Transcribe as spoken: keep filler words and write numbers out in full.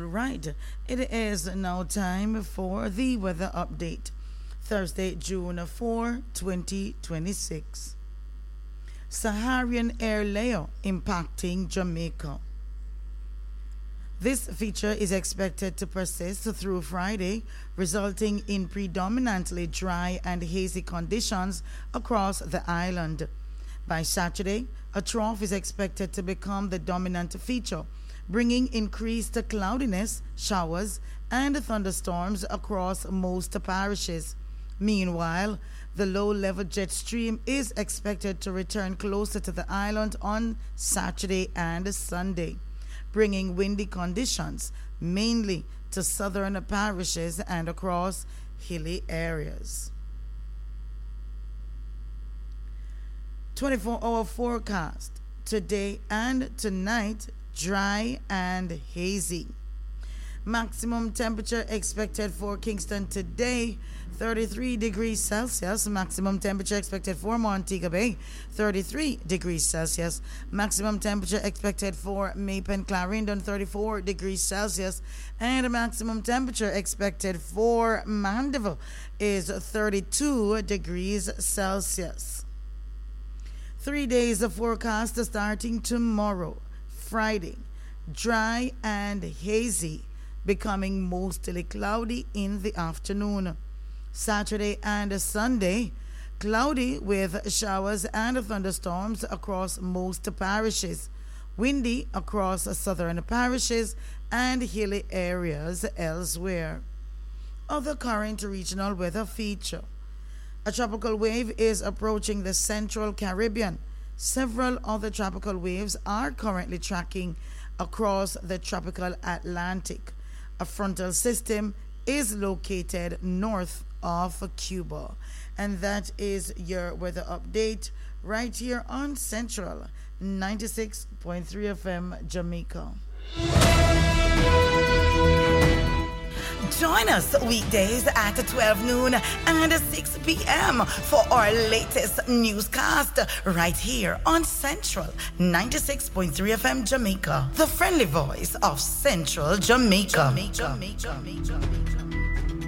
right, it is now time for the weather update. Thursday, June fourth, twenty twenty-six. Saharan air layer impacting Jamaica. This feature is expected to persist through Friday, resulting in predominantly dry and hazy conditions across the island. By Saturday, a trough is expected to become the dominant feature, bringing increased cloudiness, showers, and thunderstorms across most parishes. Meanwhile, the low-level jet stream is expected to return closer to the island on Saturday and Sunday, bringing windy conditions mainly to southern parishes and across hilly areas. twenty-four hour forecast. Today and tonight, dry and hazy. Maximum temperature expected for Kingston today, thirty-three degrees Celsius. Maximum temperature expected for Montego Bay, thirty-three degrees Celsius. Maximum temperature expected for Mapen Clarendon, thirty-four degrees Celsius. And maximum temperature expected for Mandeville is thirty-two degrees Celsius. Three days of forecast starting tomorrow, Friday. Dry and hazy, becoming mostly cloudy in the afternoon. Saturday and Sunday, cloudy with showers and thunderstorms across most parishes. Windy across southern parishes and hilly areas elsewhere. Other current regional weather feature. A tropical wave is approaching the central Caribbean. Several other tropical waves are currently tracking across the tropical Atlantic. A frontal system is located north of Cuba. And that is your weather update right here on Central ninety-six point three F M Jamaica. Join us weekdays at twelve noon and six p.m. for our latest newscast right here on Central ninety-six point three F M Jamaica, the friendly voice of Central Jamaica. Jamaica. Jamaica. Jamaica.